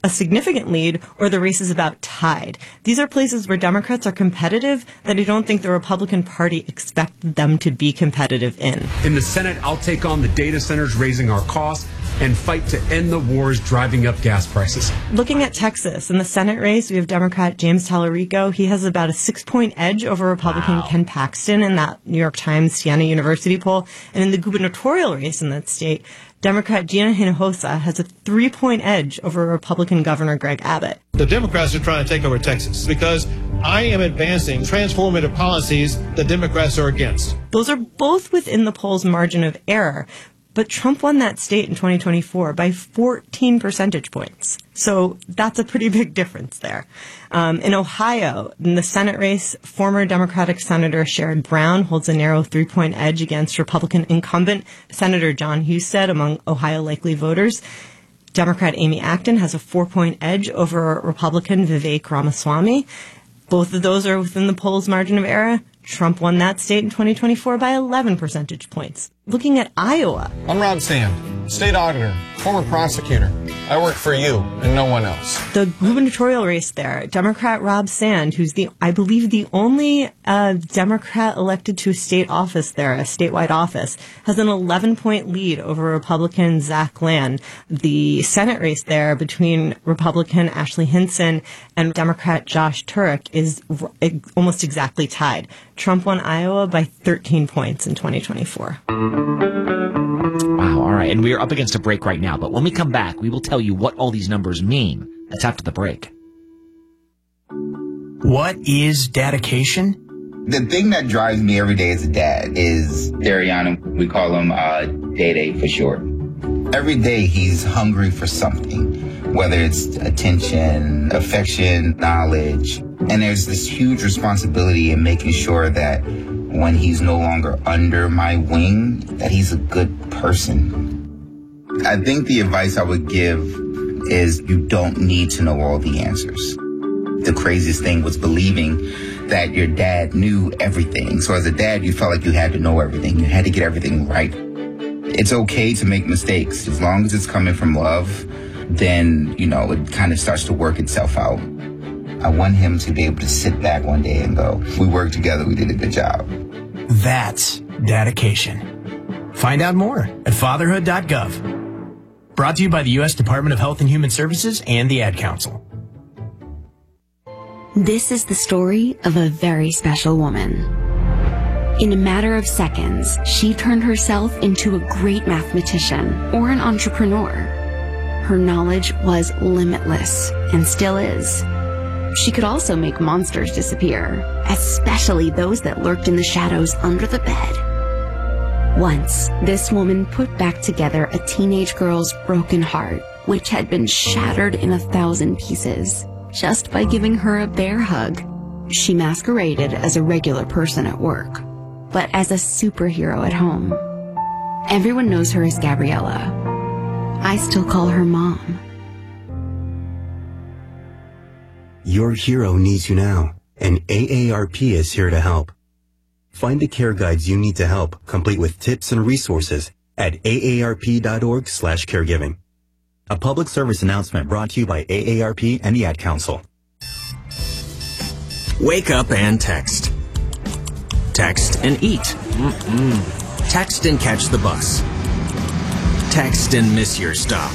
a significant lead or the race is about tied. These are places where Democrats are competitive that I don't think the Republican Party expected them to be competitive in. In the Senate, I'll take on the data centers raising our costs and fight to end the wars driving up gas prices. Looking at Texas, in the Senate race, we have Democrat James Tallarico. He has about a 6-point edge over Republican Ken Paxton in that New York Times Siena University poll. And in the gubernatorial race in that state, Democrat Gina Hinojosa has a 3-point edge over Republican Governor Greg Abbott. The Democrats are trying to take over Texas because I am advancing transformative policies the Democrats are against. Those are both within the poll's margin of error. But Trump won that state in 2024 by 14 percentage points. So that's a pretty big difference there. In Ohio, in the Senate race, former Democratic Senator Sherrod Brown holds a narrow 3-point edge against Republican incumbent Senator John Husted among Ohio likely voters. Democrat Amy Acton has a 4-point edge over Republican Vivek Ramaswamy. Both of those are within the poll's margin of error. Trump won that state in 2024 by 11 percentage points. Looking at Iowa. I'm Rob Sand, state auditor, former prosecutor. I work for you and no one else. The gubernatorial race there, Democrat Rob Sand, who's I believe the only Democrat elected to a state office there, a statewide office, has an 11-point lead over Republican Zach Land. The Senate race there between Republican Ashley Hinson and Democrat Josh Turek is almost exactly tied. Trump won Iowa by 13 points in 2024. Wow, all right. And we are up against a break right now. But when we come back, we will tell you what all these numbers mean. That's after the break. What is dedication? The thing that drives me every day as a dad is Dariana. We call him Day for short. Every day he's hungry for something, whether it's attention, affection, knowledge. And there's this huge responsibility in making sure that when he's no longer under my wing, that he's a good person. I think the advice I would give is you don't need to know all the answers. The craziest thing was believing that your dad knew everything. So as a dad, you felt like you had to know everything. You had to get everything right. It's okay to make mistakes. As long as it's coming from love, then, it kind of starts to work itself out. I want him to be able to sit back one day and go, we worked together, we did a good job. That's dedication. Find out more at fatherhood.gov. Brought to you by the U.S. Department of Health and Human Services and the Ad Council. This is the story of a very special woman. In a matter of seconds, she turned herself into a great mathematician or an entrepreneur. Her knowledge was limitless and still is. She could also make monsters disappear, especially those that lurked in the shadows under the bed. Once, this woman put back together a teenage girl's broken heart, which had been shattered in 1,000 pieces, just by giving her a bear hug. She masqueraded as a regular person at work, but as a superhero at home. Everyone knows her as Gabriella. I still call her Mom. Your hero needs you now, and AARP is here to help. Find the care guides you need to help, complete with tips and resources at aarp.org/caregiving. A public service announcement brought to you by AARP and the Ad Council. Wake up and text. Text and eat. Text and catch the bus. Text and miss your stop.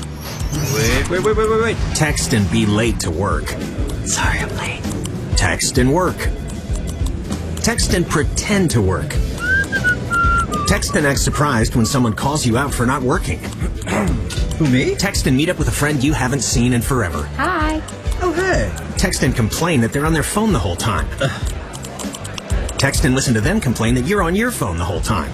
Wait. Text and be late to work. Sorry, I'm late. Text and work. Text and pretend to work. Text and act surprised when someone calls you out for not working. Who, me? Text and meet up with a friend you haven't seen in forever. Hi. Oh, hey. Text and complain that they're on their phone the whole time. Text and listen to them complain that you're on your phone the whole time.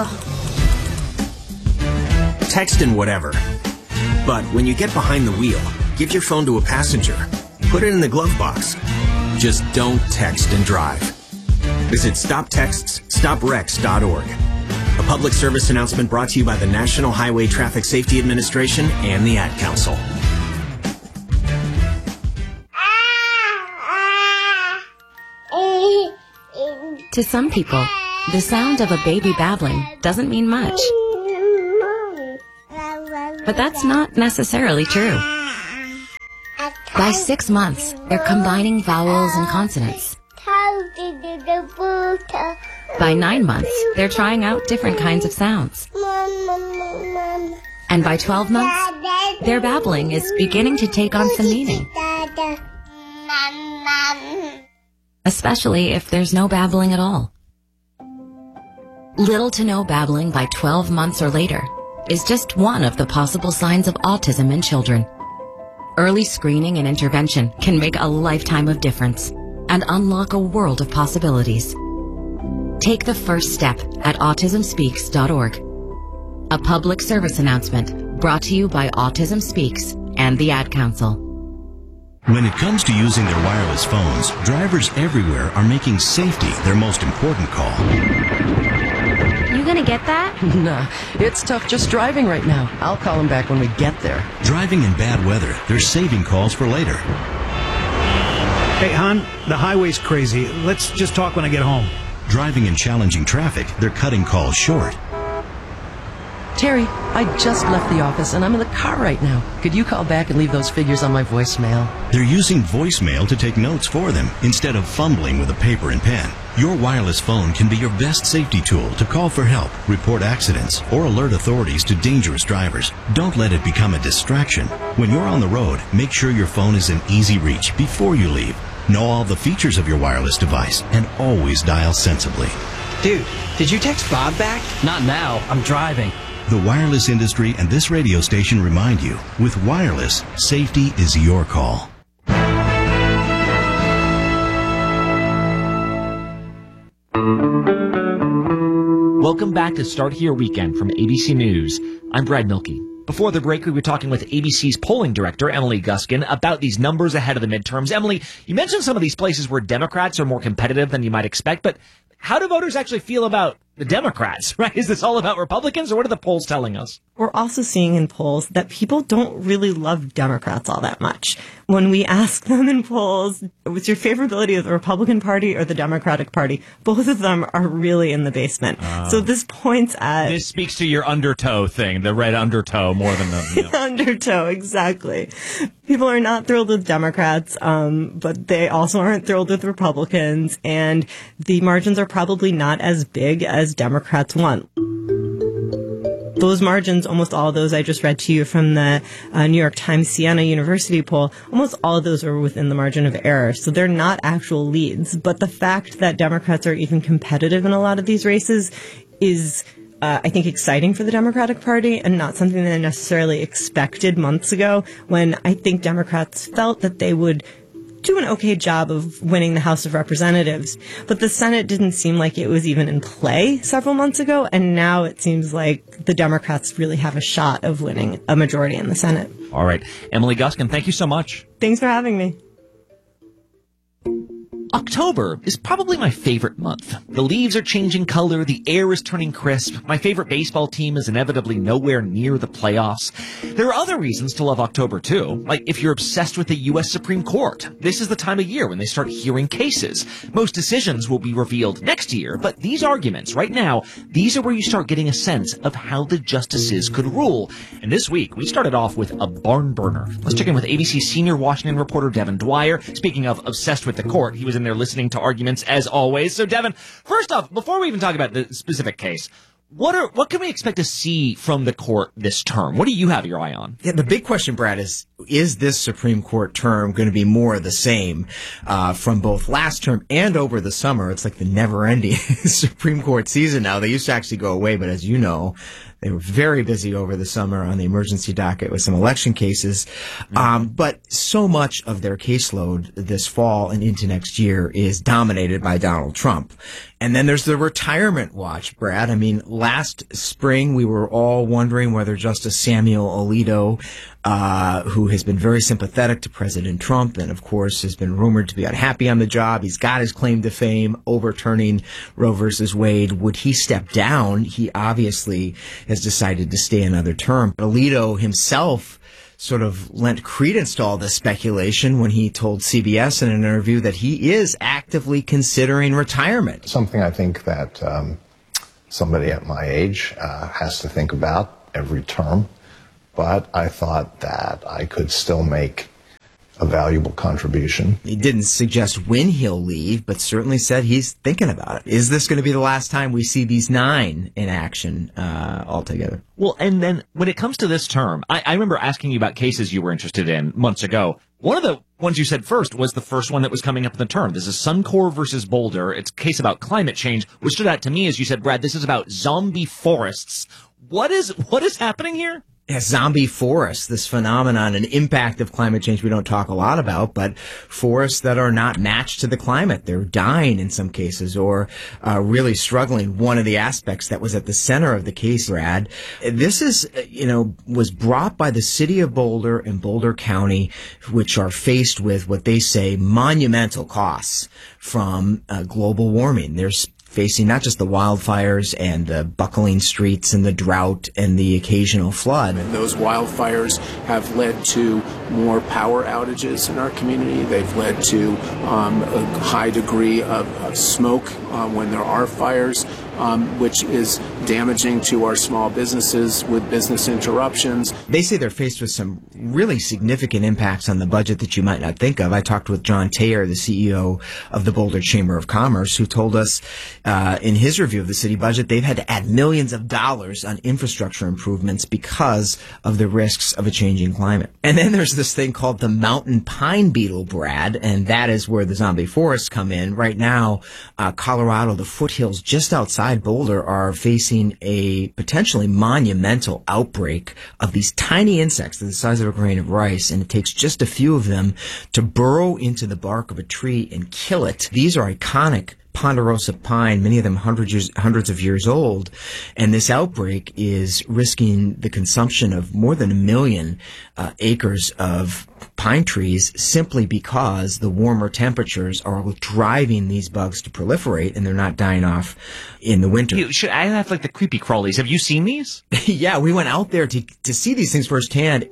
Text and whatever. But when you get behind the wheel, give your phone to a passenger. Put it in the glove box. Just don't text and drive. Visit StopTextsStopWrecks.org. A public service announcement brought to you by the National Highway Traffic Safety Administration and the Ad Council. To some people, the sound of a baby babbling doesn't mean much. But that's not necessarily true. By 6 months, they're combining vowels and consonants. By 9 months, they're trying out different kinds of sounds. And by 12 months, their babbling is beginning to take on some meaning. Especially if there's no babbling at all. Little to no babbling by 12 months or later is just one of the possible signs of autism in children. Early screening and intervention can make a lifetime of difference and unlock a world of possibilities. Take the first step at autismspeaks.org. A public service announcement brought to you by Autism Speaks and the Ad Council. When it comes to using their wireless phones, drivers everywhere are making safety their most important call. You gonna get that? Nah, it's tough just driving right now. I'll call him back when we get there. Driving in bad weather, they're saving calls for later. Hey, hon, the highway's crazy. Let's just talk when I get home. Driving in challenging traffic, they're cutting calls short. Terry, I just left the office and I'm in the car right now. Could you call back and leave those figures on my voicemail? They're using voicemail to take notes for them instead of fumbling with a paper and pen. Your wireless phone can be your best safety tool to call for help, report accidents, or alert authorities to dangerous drivers. Don't let it become a distraction. When you're on the road, make sure your phone is in easy reach before you leave. Know all the features of your wireless device and always dial sensibly. Dude, did you text Bob back? Not now. I'm driving. The wireless industry and this radio station remind you, with wireless, safety is your call. Welcome back to Start Here Weekend from ABC News. I'm Brad Milkey. Before the break, we were talking with ABC's polling director, Emily Guskin, about these numbers ahead of the midterms. Emily, you mentioned some of these places where Democrats are more competitive than you might expect, but how do voters actually feel about the Democrats, right? Is this all about Republicans, or what are the polls telling us? We're also seeing in polls that people don't really love Democrats all that much. When we ask them in polls, what's your favorability of the Republican Party or the Democratic Party? Both of them are really in the basement. So this points at... This speaks to your undertow thing, the red undertow, more than the... Undertow, exactly. People are not thrilled with Democrats, but they also aren't thrilled with Republicans, and the margins are probably not as big as Democrats want. Those margins, almost all of those I just read to you from the New York Times Siena University poll, almost all of those are within the margin of error. So they're not actual leads. But the fact that Democrats are even competitive in a lot of these races is, I think, exciting for the Democratic Party and not something they necessarily expected months ago, when I think Democrats felt that they would do an okay job of winning the House of Representatives. But the Senate didn't seem like it was even in play several months ago, and now it seems like the Democrats really have a shot of winning a majority in the Senate. All right. Emily Guskin, thank you so much. Thanks for having me. October is probably my favorite month. The leaves are changing color, the air is turning crisp, my favorite baseball team is inevitably nowhere near the playoffs. There are other reasons to love October too, like if you're obsessed with the U.S. Supreme Court. This is the time of year when they start hearing cases. Most decisions will be revealed next year, but these arguments right now, these are where you start getting a sense of how the justices could rule. And this week, we started off with a barn burner. Let's check in with ABC's senior Washington reporter, Devin Dwyer. Speaking of obsessed with the court, he was in there listening to arguments as always. So Devin, first off, before we even talk about the specific case, what can we expect to see from the court this term? What do you have your eye on? Yeah, the big question, Brad, is this Supreme Court term going to be more of the same from both last term and over the summer? It's like the never-ending Supreme Court season now. They used to actually go away, but as you know, they were very busy over the summer on the emergency docket with some election cases. But so much of their caseload this fall and into next year is dominated by Donald Trump. And then there's the retirement watch, Brad. I mean, last spring we were all wondering whether Justice Samuel Alito, who has been very sympathetic to President Trump and, of course, has been rumored to be unhappy on the job. He's got his claim to fame overturning Roe versus Wade. Would he step down? He obviously has decided to stay another term. Alito himself sort of lent credence to all this speculation when he told CBS in an interview that he is actively considering retirement. Something I think that somebody at my age has to think about every term. But I thought that I could still make a valuable contribution. He didn't suggest when he'll leave, but certainly said he's thinking about it. Is this going to be the last time we see these 9 in action altogether? Well, and then when it comes to this term, I remember asking you about cases you were interested in months ago. One of the ones you said first was the first one that was coming up in the term. This is Suncor versus Boulder. It's a case about climate change, which stood out to me as you said, Brad, this is about zombie forests. What is happening here? Yeah, zombie forests, this phenomenon, an impact of climate change we don't talk a lot about, but forests that are not matched to the climate. They're dying in some cases or really struggling. One of the aspects that was at the center of the case, Brad, this is, was brought by the city of Boulder and Boulder County, which are faced with what they say monumental costs from global warming. There's facing not just the wildfires and the buckling streets and the drought and the occasional flood. And those wildfires have led to more power outages in our community. They've led to a high degree of smoke when there are fires, which is damaging to our small businesses with business interruptions. They say they're faced with some really significant impacts on the budget that you might not think of. I talked with John Taylor, the CEO of the Boulder Chamber of Commerce, who told us in his review of the city budget, they've had to add millions of dollars on infrastructure improvements because of the risks of a changing climate. And then there's this thing called the mountain pine beetle, Brad, and that is where the zombie forests come in. Right now, Colorado, the foothills just outside Boulder are facing a potentially monumental outbreak of these tiny insects the size of a grain of rice, and it takes just a few of them to burrow into the bark of a tree and kill it. These are iconic ponderosa pine, many of them hundreds of years old, and this outbreak is risking the consumption of more than 1 million acres of pine trees simply because the warmer temperatures are driving these bugs to proliferate and they're not dying off in the winter. I have like the creepy crawlies. Have you seen these? Yeah, we went out there to see these things firsthand.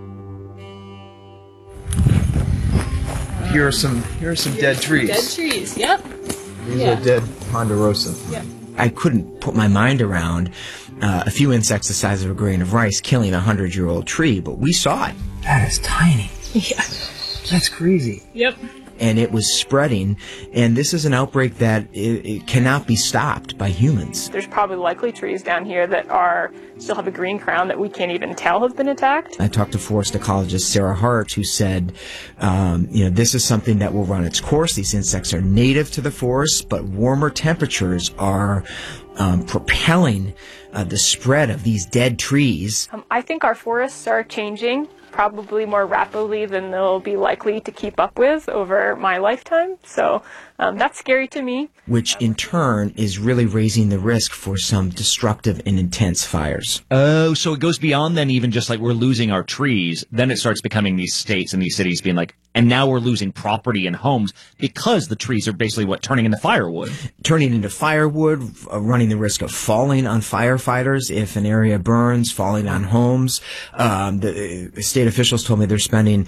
Here are some dead trees. Dead trees, yep. These are dead ponderosa. Yeah. I couldn't put my mind around a few insects the size of a grain of rice killing a 100-year-old tree, but we saw it. That is tiny. Yeah. That's crazy. Yep. And it was spreading, and this is an outbreak that it cannot be stopped by humans. There's probably likely trees down here that still have a green crown that we can't even tell have been attacked. I talked to forest ecologist Sarah Hart, who said, this is something that will run its course. These insects are native to the forest, but warmer temperatures are propelling the spread of these dead trees. I think our forests are changing probably more rapidly than they'll be likely to keep up with over my lifetime. So that's scary to me. Which in turn is really raising the risk for some destructive and intense fires. Oh, so it goes beyond then even just like we're losing our trees. Then it starts becoming these states and these cities being like, and now we're losing property and homes because the trees are basically turning into firewood. Turning into firewood, running the risk of falling on firefighters if an area burns, falling on homes. The state officials told me they're spending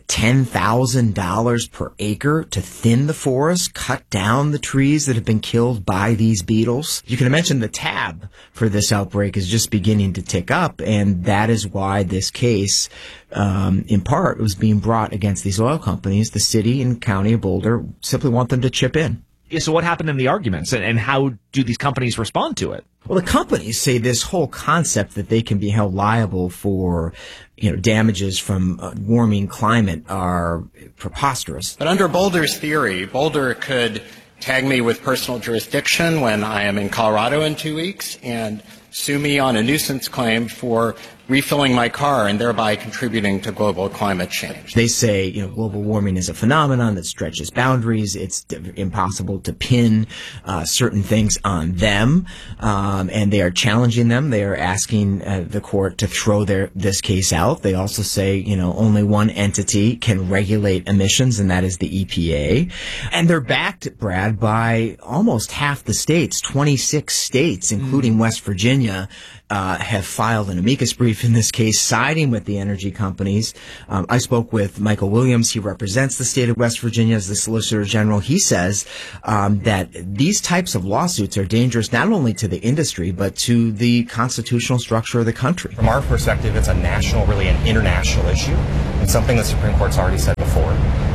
$10,000 per acre to thin the forest, cut down the trees that have been killed by these beetles. You can imagine the tab for this outbreak is just beginning to tick up, and that is why this case, in part, was being brought against these oil companies. The city and county of Boulder simply want them to chip in. Yeah, so what happened in the arguments, and how do these companies respond to it? Well, the companies say this whole concept that they can be held liable for, damages from a warming climate are preposterous. But under Boulder's theory, Boulder could tag me with personal jurisdiction when I am in Colorado in 2 weeks and sue me on a nuisance claim for refilling my car and thereby contributing to global climate change. They say, global warming is a phenomenon that stretches boundaries. It's impossible to pin certain things on them, and they are challenging them. They are asking the court to throw this case out. They also say, only one entity can regulate emissions, and that is the EPA. And they're backed, Brad, by almost half the states. 26 states, including West Virginia, have filed an amicus brief in this case, siding with the energy companies. I spoke with Michael Williams. He represents the state of West Virginia as the Solicitor General. He says that these types of lawsuits are dangerous not only to the industry, but to the constitutional structure of the country. From our perspective, it's a national, really an international issue. It's something the Supreme Court's already said before.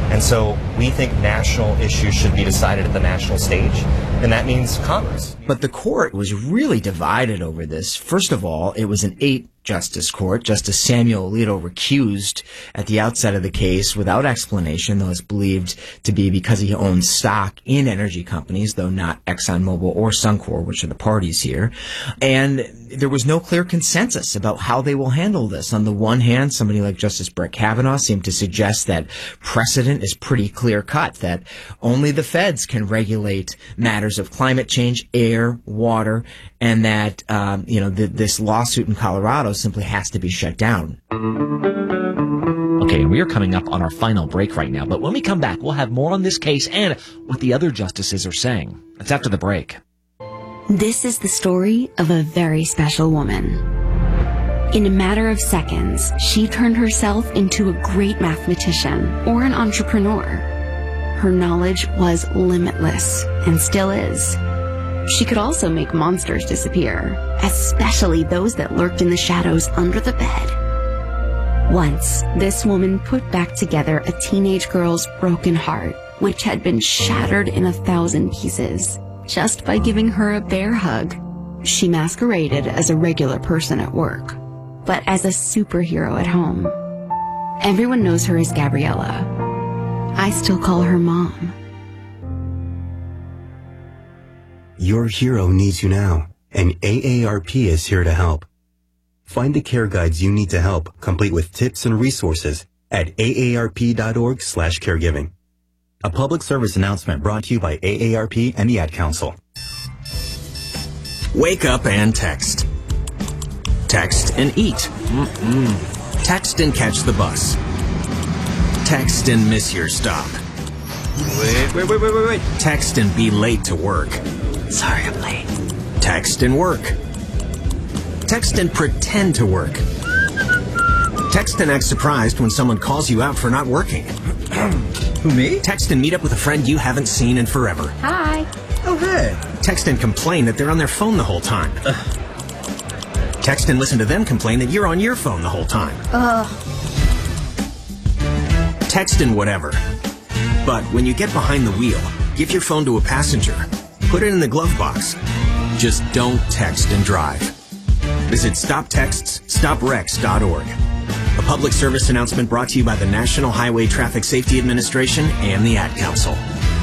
And so we think national issues should be decided at the national stage, and that means Congress. But the court was really divided over this. First of all, it was an 8-justice court. Justice Samuel Alito recused at the outset of the case without explanation, though it's believed to be because he owns stock in energy companies, though not ExxonMobil or Suncor, which are the parties here. And there was no clear consensus about how they will handle this. On the one hand, somebody like Justice Brett Kavanaugh seemed to suggest that precedent is pretty clear-cut, that only the feds can regulate matters of climate change, air, water, and that, this lawsuit in Colorado simply has to be shut down. Okay, and we are coming up on our final break right now, but when we come back, we'll have more on this case and what the other justices are saying. It's after the break. This is the story of a very special woman. In a matter of seconds, she turned herself into a great mathematician or an entrepreneur. Her knowledge was limitless and still is. She could also make monsters disappear, especially those that lurked in the shadows under the bed. Once, this woman put back together a teenage girl's broken heart, which had been shattered in 1,000 pieces, just by giving her a bear hug. She masqueraded as a regular person at work, but as a superhero at home. Everyone knows her as Gabriella. I still call her Mom. Your hero needs you now, and AARP is here to help. Find the care guides you need to help, complete with tips and resources at aarp.org/caregiving. A public service announcement brought to you by AARP and the Ad Council. Wake up and text. Text and eat. Text and catch the bus. Text and miss your stop. Wait. Text and be late to work. Sorry, I'm late. Text and work. Text and pretend to work. Text and act surprised when someone calls you out for not working. Who, me? Text and meet up with a friend you haven't seen in forever. Hi. Oh, hey. Text and complain that they're on their phone the whole time. Text and listen to them complain that you're on your phone the whole time. Text and whatever. But when you get behind the wheel, give your phone to a passenger. Put it in the glove box. Just don't text and drive. Visit StopTextsStopWrecks.org. A public service announcement brought to you by the National Highway Traffic Safety Administration and the Ad Council.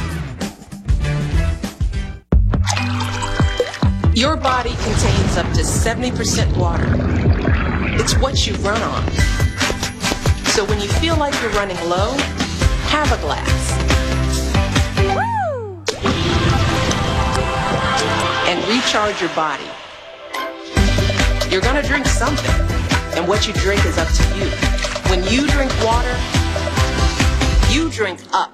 Your body contains up to 70% water. It's what you run on. So when you feel like you're running low, have a glass. Woo! And recharge your body. You're gonna drink something, and what you drink is up to you. When you drink water, you drink up.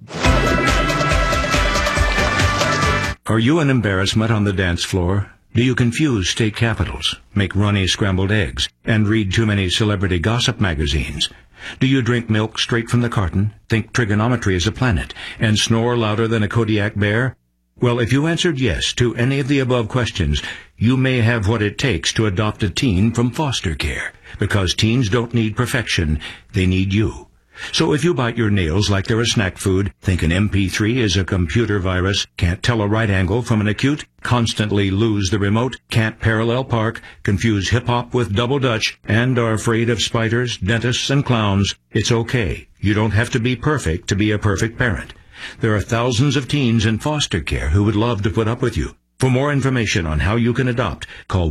Are you an embarrassment on the dance floor? Do you confuse state capitals, make runny scrambled eggs, and read too many celebrity gossip magazines? Do you drink milk straight from the carton, think trigonometry is a planet, and snore louder than a Kodiak bear? Well, if you answered yes to any of the above questions, you may have what it takes to adopt a teen from foster care, because teens don't need perfection, they need you. So if you bite your nails like they're a snack food, think an MP3 is a computer virus, can't tell a right angle from an acute, constantly lose the remote, can't parallel park, confuse hip-hop with double dutch, and are afraid of spiders, dentists, and clowns, it's okay. You don't have to be perfect to be a perfect parent. There are thousands of teens in foster care who would love to put up with you. For more information on how you can adopt, call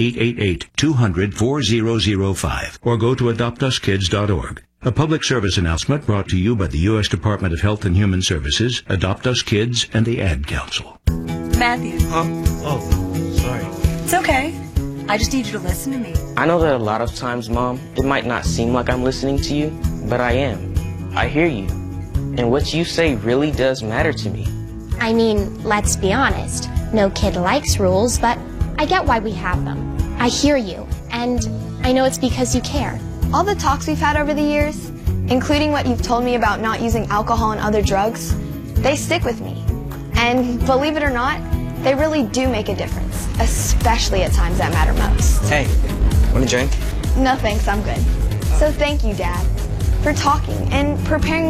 1-888-200-4005 or go to adoptuskids.org. A public service announcement brought to you by the U.S. Department of Health and Human Services, Adopt Us Kids, and the Ad Council. Matthew. Sorry. It's okay. I just need you to listen to me. I know that a lot of times, Mom, it might not seem like I'm listening to you, but I am. I hear you. And what you say really does matter to me. I mean, let's be honest. No kid likes rules, but I get why we have them. I hear you, and I know it's because you care. All the talks we've had over the years, including what you've told me about not using alcohol and other drugs, they stick with me. And believe it or not, they really do make a difference, especially at times that matter most. Hey, want a drink? No thanks, I'm good. So thank you, Dad, for talking and preparing